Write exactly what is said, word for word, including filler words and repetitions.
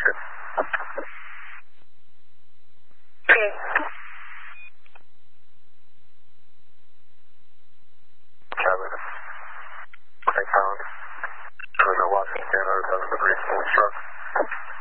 good. Okay. Charlie. Thanks, Alan. Charlie, Washington, Canada, seven three, full instruct.